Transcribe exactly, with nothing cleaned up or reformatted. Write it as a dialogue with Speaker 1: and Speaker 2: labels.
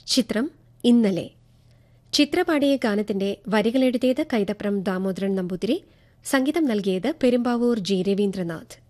Speaker 1: ചിത്രം ഇന്നലെ. ചിത്രപാടിയ ഗാനത്തിന്റെ വരികളെഴുതിയത് കൈതപ്രം ദാമോദരൻ നമ്പൂതിരി, സംഗീതം നൽകിയത് പെരുമ്പാവൂർ ജി രവീന്ദ്രനാഥ്.